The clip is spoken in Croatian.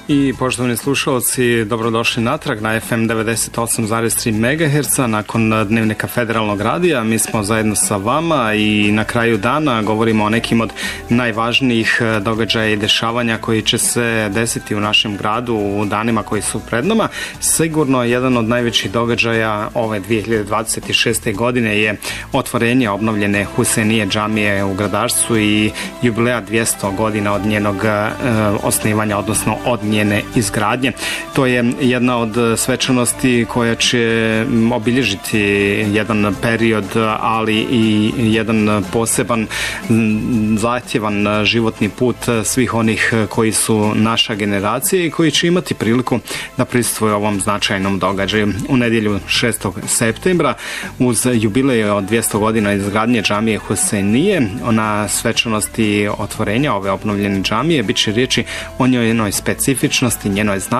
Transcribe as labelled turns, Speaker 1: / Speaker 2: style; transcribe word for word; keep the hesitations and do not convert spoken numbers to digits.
Speaker 1: I poštovani slušalci, dobrodošli natrag na F M devedeset osam zarez tri megaherca nakon Dnevnika Federalnog radija. Mi smo zajedno sa vama i na kraju dana govorimo o nekim od najvažnijih događaja i dešavanja koji će se desiti u našem gradu u danima koji su pred nama. Sigurno jedan od najvećih događaja ove dvije hiljade dvadeset šeste. godine je otvorenje obnovljene Husejnije džamije u Gradačcu i jubileja dvjesto godina od njenog e, osnivanja, odnosno od njene izgradnje. To je jedna od svečanosti koja će obilježiti jedan period, ali i jedan poseban zahtjevan životni put svih onih koji su naša generacija i koji će imati priliku da prisustvuju ovom značajnom događaju. U nedjelju šestog septembra uz jubilej od dvjesto godina izgradnje džamije Husejnije, na svečanosti otvorenja ove obnovljene džamije bit će riječi o njenoj specifičnosti, njenoj značajnosti,